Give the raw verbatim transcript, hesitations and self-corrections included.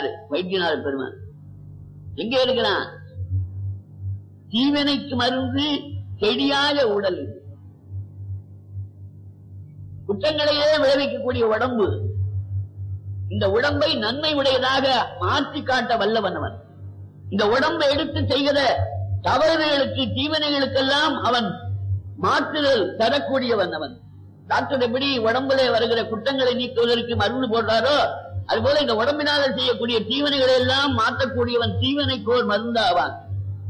யாரு? வைத்தியநாத பெருமான். எங்க இருக்கிறான்? தீவினைக்கு மருந்து செடியாய உடல், குற்றங்களையே விளைவிக்கக்கூடிய உடம்பு. இந்த உடம்பை நன்மை உடையதாக மாற்றி காட்ட வல்லவன் அவன். இந்த உடம்பை எடுத்து செய்கிற தவறுகளுக்கு தீவினைகளுக்கெல்லாம் அவன் மாற்றுதல் தரக்கூடியவன் அவன். டாக்டர் எப்படி உடம்புல வருகிற குற்றங்களை நீக்குவதற்கு மருந்து போடுறாரோ, அதுபோல இந்த உடம்பினால செய்யக்கூடிய தீவனைகளை எல்லாம் மாற்றக்கூடியவன். தீவனைக்கோர் மருந்தாவான்.